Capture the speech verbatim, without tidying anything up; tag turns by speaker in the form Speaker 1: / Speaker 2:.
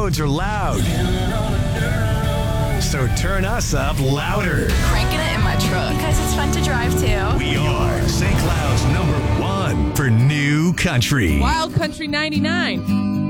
Speaker 1: roads are loud. So turn us up louder.
Speaker 2: Cranking it in my truck.
Speaker 3: Because it's fun to drive too.
Speaker 1: We are Saint Cloud's number one for new country.
Speaker 4: Wild Country ninety-nine.